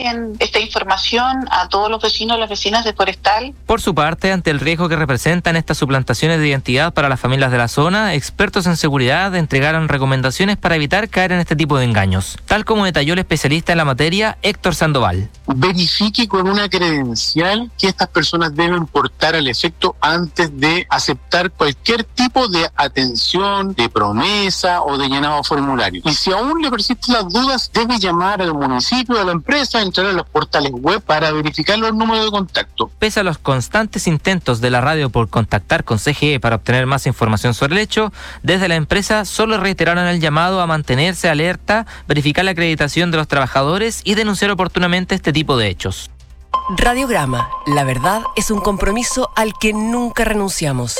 entreguen esta información a todos los vecinos y las vecinas de Forestal. Por su parte, ante el riesgo que representan estas suplantaciones de identidad para las familias de la zona, expertos en seguridad entregaron recomendaciones para evitar caer en este tipo de engaños, tal como detalló el especialista en la materia, Héctor Sandoval. Verifique con una credencial que estas personas deben portar al efecto antes de aceptar cualquier tipo de atención, de promesa o de llenado formulario. Y si aún le persisten las dudas, debe llamar al municipio, a la empresa, entrar a los portales web para verificar los números de contacto. Pese a los constantes intentos de la radio por contactar con CGE para obtener más información sobre el hecho, desde la empresa solo reiteraron el llamado a mantenerse alerta, verificar la acreditación de los trabajadores y denunciar oportunamente este tipo de hechos. Radiograma, la verdad es un compromiso al que nunca renunciamos.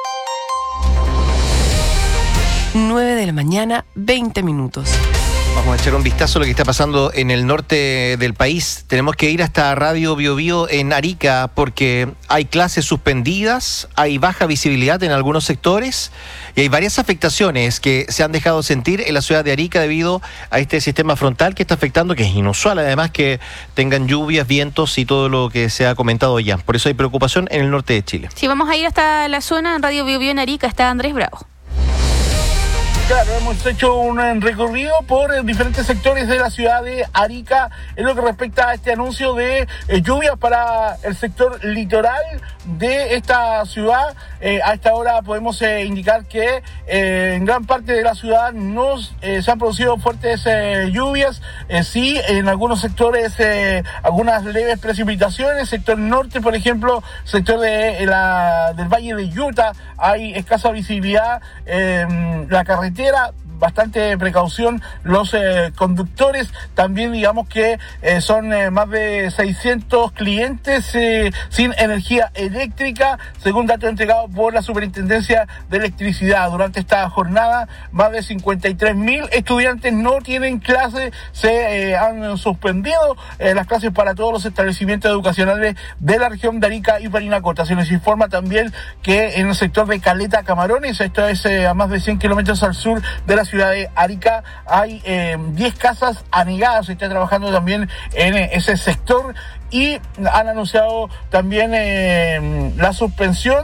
9:20 a.m. Vamos a echar un vistazo a lo que está pasando en el norte del país. Tenemos que ir hasta Radio Biobío en Arica porque hay clases suspendidas, hay baja visibilidad en algunos sectores y hay varias afectaciones que se han dejado sentir en la ciudad de Arica debido a este sistema frontal que está afectando, que es inusual además que tengan lluvias, vientos y todo lo que se ha comentado ya. Por eso hay preocupación en el norte de Chile. Sí, vamos a ir hasta la zona en Radio Biobío en Arica. Está Andrés Bravo. Claro, hemos hecho un recorrido por diferentes sectores de la ciudad de Arica en lo que respecta a este anuncio de lluvias para el sector litoral de esta ciudad. A esta hora podemos indicar que en gran parte de la ciudad no se han producido fuertes lluvias. Sí, en algunos sectores algunas leves precipitaciones. Sector norte, por ejemplo, sector del Valle de Utah, hay escasa visibilidad. La carretera, bastante precaución los conductores. También digamos que son más de 600 clientes sin energía eléctrica, según datos entregados por la Superintendencia de Electricidad. Durante esta jornada, más de 53.000 estudiantes no tienen clases, se han suspendido las clases para todos los establecimientos educacionales de la región de Arica y Parinacota. Se nos informa también que en el sector de Caleta Camarones, esto es a más de 100 kilómetros al sur de la ciudad de Arica, hay 10 casas anegadas. Se está trabajando también en ese sector y han anunciado también la suspensión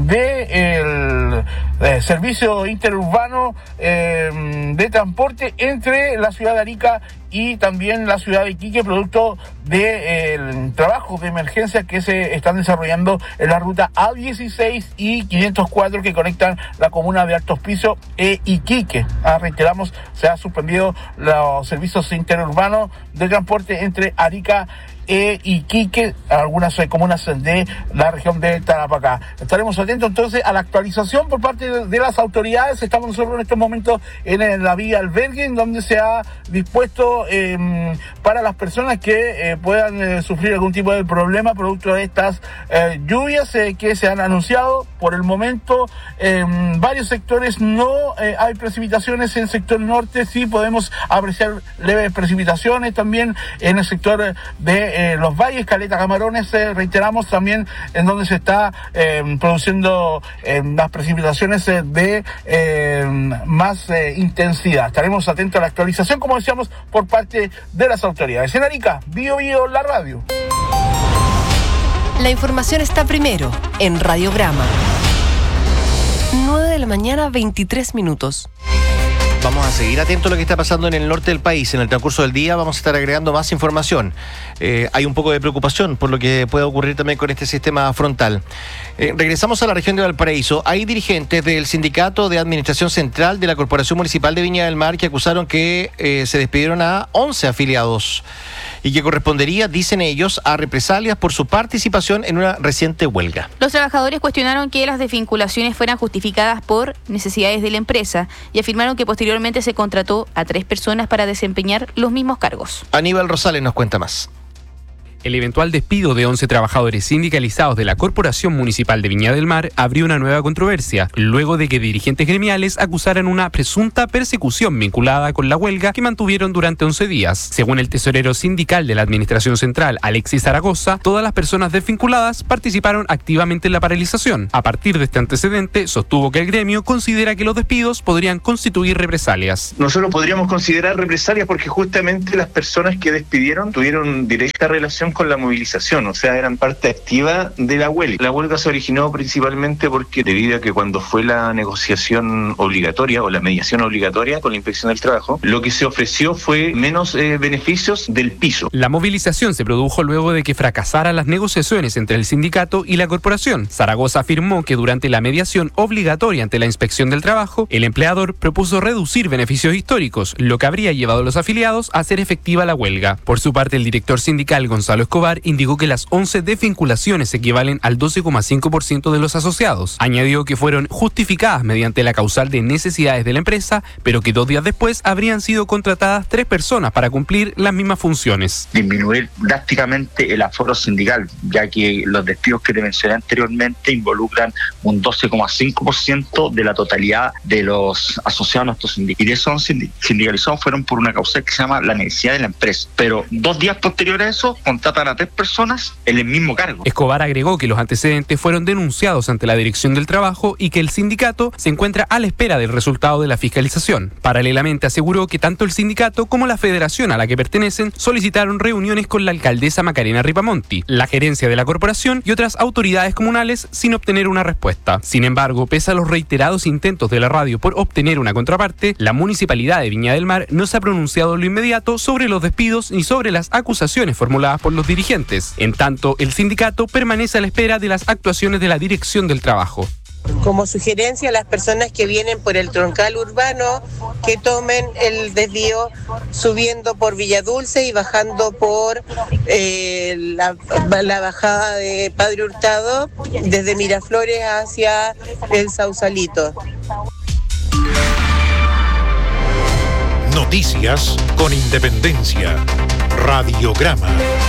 del servicio interurbano de transporte entre la ciudad de Arica y también la ciudad de Iquique, producto del trabajo de emergencia que se están desarrollando en la ruta A16 y 504 que conectan la comuna de Alto Hospicio e Iquique. Reiteramos, se han suspendido los servicios interurbanos de transporte entre Arica e Iquique, algunas comunas de la región de Tarapacá. Estaremos atentos entonces a la actualización por parte de las autoridades. Estamos nosotros en estos momentos en la vía Albergue, en donde se ha dispuesto para las personas que puedan sufrir algún tipo de problema producto de estas lluvias que se han anunciado. Por el momento, en varios sectores no hay precipitaciones. En el sector norte sí podemos apreciar leves precipitaciones. También en el sector de los valles, Caleta Camarones, reiteramos también en donde se está produciendo las precipitaciones de más intensidad. Estaremos atentos a la actualización, como decíamos, por parte de las autoridades. En Arica, Biobío, la radio. La información está primero en Radiograma. 9:23 a.m. Vamos a seguir atentos a lo que está pasando en el norte del país. En el transcurso del día vamos a estar agregando más información. Hay un poco de preocupación por lo que puede ocurrir también con este sistema frontal. Regresamos a la región de Valparaíso. Hay dirigentes del Sindicato de Administración Central de la Corporación Municipal de Viña del Mar que acusaron que se despidieron a 11 afiliados y que correspondería, dicen ellos, a represalias por su participación en una reciente huelga. Los trabajadores cuestionaron que las desvinculaciones fueran justificadas por necesidades de la empresa y afirmaron que posteriormente se contrató a 3 personas para desempeñar los mismos cargos. Aníbal Rosales nos cuenta más. El eventual despido de 11 trabajadores sindicalizados de la Corporación Municipal de Viña del Mar abrió una nueva controversia, luego de que dirigentes gremiales acusaran una presunta persecución vinculada con la huelga que mantuvieron durante 11 días. Según el tesorero sindical de la Administración Central, Alexis Zaragoza, todas las personas desvinculadas participaron activamente en la paralización. A partir de este antecedente, sostuvo que el gremio considera que los despidos podrían constituir represalias. Nosotros podríamos considerar represalias porque justamente las personas que despidieron tuvieron directa relación con la movilización, o sea, eran parte activa de la huelga. La huelga se originó principalmente porque debido a que cuando fue la negociación obligatoria o la mediación obligatoria con la Inspección del Trabajo, lo que se ofreció fue menos beneficios del piso. La movilización se produjo luego de que fracasaran las negociaciones entre el sindicato y la corporación. Zaragoza afirmó que durante la mediación obligatoria ante la Inspección del Trabajo, el empleador propuso reducir beneficios históricos, lo que habría llevado a los afiliados a hacer efectiva la huelga. Por su parte, el director sindical Gonzalo Escobar indicó que las 11 desvinculaciones equivalen al 12,5% de los asociados. Añadió que fueron justificadas mediante la causal de necesidades de la empresa, pero que 2 días después habrían sido contratadas 3 personas para cumplir las mismas funciones. Disminuir drásticamente el aforo sindical, ya que los despidos que te mencioné anteriormente involucran un 12,5% de la totalidad de los asociados a nuestros sindicatos. Y de esos sindicalizados fueron por una causal que se llama la necesidad de la empresa. Pero 2 días posteriores a eso, contratan a 3 personas en el mismo cargo. Escobar agregó que los antecedentes fueron denunciados ante la Dirección del Trabajo y que el sindicato se encuentra a la espera del resultado de la fiscalización. Paralelamente aseguró que tanto el sindicato como la federación a la que pertenecen solicitaron reuniones con la alcaldesa Macarena Ripamonti, la gerencia de la corporación y otras autoridades comunales sin obtener una respuesta. Sin embargo, pese a los reiterados intentos de la radio por obtener una contraparte, la Municipalidad de Viña del Mar no se ha pronunciado en lo inmediato sobre los despidos ni sobre las acusaciones formuladas por los dirigentes. En tanto, el sindicato permanece a la espera de las actuaciones de la Dirección del Trabajo. Como sugerencia a las personas que vienen por el troncal urbano que tomen el desvío subiendo por Villa Dulce y bajando por la bajada de Padre Hurtado desde Miraflores hacia el Sausalito. Noticias con Independencia. Radiograma.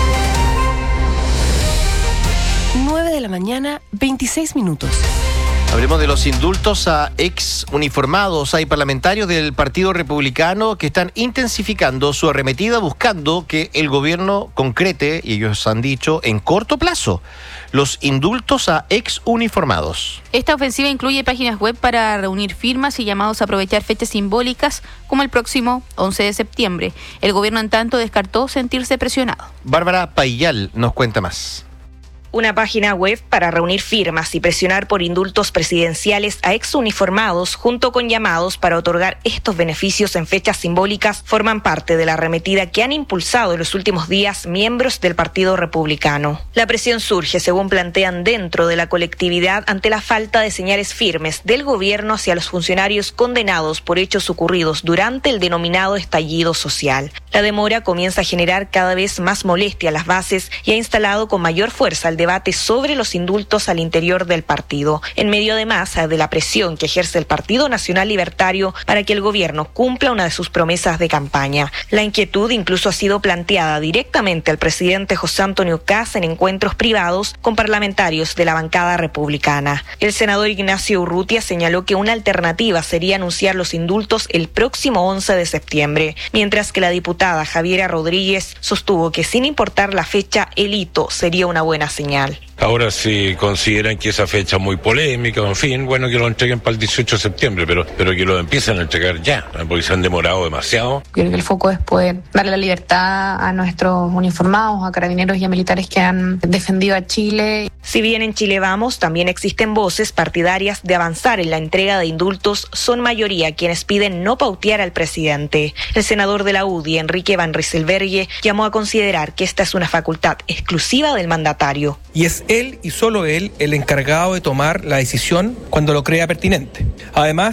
9 de la mañana, 26 minutos. Hablemos de los indultos a ex uniformados. Hay parlamentarios del Partido Republicano que están intensificando su arremetida buscando que el gobierno concrete, y ellos han dicho, en corto plazo, los indultos a ex uniformados. Esta ofensiva incluye páginas web para reunir firmas y llamados a aprovechar fechas simbólicas como el próximo 11 de septiembre. El gobierno, en tanto, descartó sentirse presionado. Bárbara Payal nos cuenta más. Una página web para reunir firmas y presionar por indultos presidenciales a exuniformados junto con llamados para otorgar estos beneficios en fechas simbólicas forman parte de la arremetida que han impulsado en los últimos días miembros del Partido Republicano. La presión surge, según plantean, dentro de la colectividad ante la falta de señales firmes del gobierno hacia los funcionarios condenados por hechos ocurridos durante el denominado estallido social. La demora comienza a generar cada vez más molestia a las bases y ha instalado con mayor fuerza el debate sobre los indultos al interior del partido, en medio además de la presión que ejerce el Partido Nacional Libertario para que el gobierno cumpla una de sus promesas de campaña. La inquietud incluso ha sido planteada directamente al presidente José Antonio Kast en encuentros privados con parlamentarios de la bancada republicana. El senador Ignacio Urrutia señaló que una alternativa sería anunciar los indultos el próximo 11 de septiembre, mientras que la diputada Javiera Rodríguez sostuvo que sin importar la fecha, el hito sería una buena señal. Ahora, si consideran que esa fecha es muy polémica, en fin, bueno, que lo entreguen para el 18 de septiembre, pero que lo empiecen a entregar ya, porque se han demorado demasiado. Creo que el foco es poder darle la libertad a nuestros uniformados, a carabineros y a militares que han defendido a Chile. Si bien en Chile Vamos también existen voces partidarias de avanzar en la entrega de indultos, son mayoría quienes piden no pautear al presidente. El senador de la UDI, Enrique Van Rysselberghe, llamó a considerar que esta es una facultad exclusiva del mandatario. Y es él y solo él el encargado de tomar la decisión cuando lo crea pertinente. Además,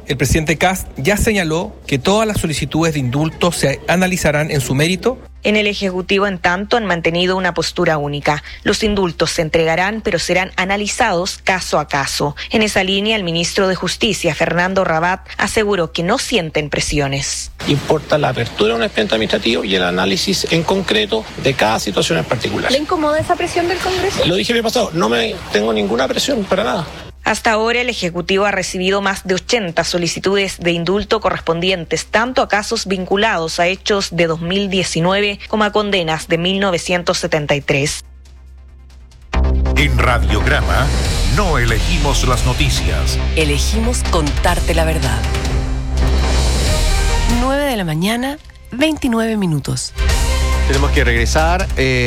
el presidente Kast ya señaló que todas las solicitudes de indulto se analizarán en su mérito. En el Ejecutivo, en tanto, han mantenido una postura única. Los indultos se entregarán, pero serán analizados caso a caso. En esa línea, el ministro de Justicia, Fernando Rabat, aseguró que no sienten presiones. Importa la apertura de un expediente administrativo y el análisis en concreto de cada situación en particular. ¿Le incomoda esa presión del Congreso? Lo dije en el pasado, no tengo ninguna presión para nada. Hasta ahora, el Ejecutivo ha recibido más de 80 solicitudes de indulto correspondientes tanto a casos vinculados a hechos de 2019 como a condenas de 1973. En Radiograma no elegimos las noticias. Elegimos contarte la verdad. 9 de la mañana, 29 minutos. Tenemos que regresar.